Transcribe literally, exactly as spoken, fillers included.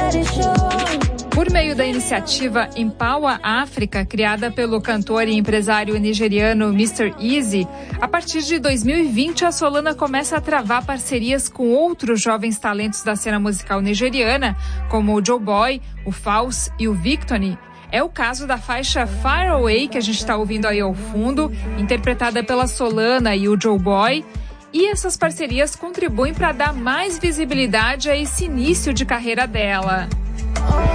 Por meio da iniciativa Empower África, criada pelo cantor e empresário nigeriano mister Eazi, a partir de dois mil e vinte a Solana começa a travar parcerias com outros jovens talentos da cena musical nigeriana, como o Joeboy, o Falz e o Victony. É o caso da faixa Far Away, que a gente está ouvindo aí ao fundo, interpretada pela Solana e o Joeboy. E essas parcerias contribuem para dar mais visibilidade a esse início de carreira dela.